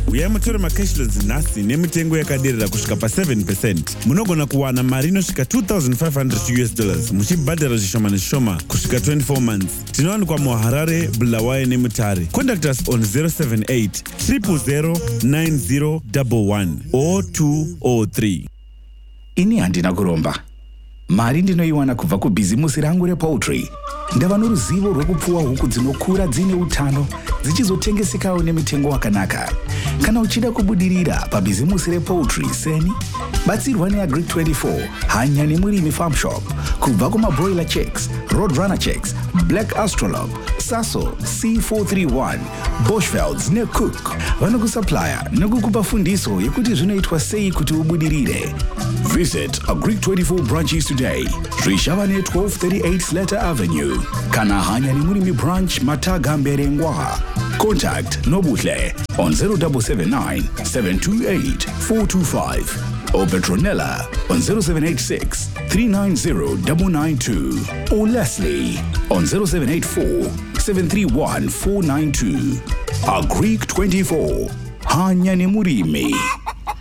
Uyai mutore macashloans nhasi nemitengo yakaderera kusvika pa7%. Munogona kuwana mari inosvika $2,500 muchibhadhara zvishoma nezvishoma kusvika 24 months. Tinowanikwa muHarare, Bulawayo neMutare. Contact us on 078 000 9011 or 203. Ini handina kuromba. Mari ndinoiwana kubva kubhizimusi rangu repoultry. Ndava noruzivo rwekupfuwa huku dzinokura dzine utano dzichizotengesekawo nemitengo wakanaka. Kana uchida kubudirira pabhizimusi repoultry seni, batsirwa neAgric 24, Hanya Nemurimi Farm Shop, kubva kumabroiler chicks, Roadrunner chicks, Black Astrolabe, Sasso, C431, Boschfelds neCook. Vanokusupplya nekukupa fundiso yekuti zvinoitwa sei kuti ubudirire. Visit Agric 24 branches today. Rishavane 1238 Slater Avenue. Kana Hanya Nemurimi branch Mataga Mberengwa. Contact Nobuhle on 0779 728 425 or Petronella on 0786 390 992 or Leslie on 0784 731 492. Agric 24, Hanya Nemurimi.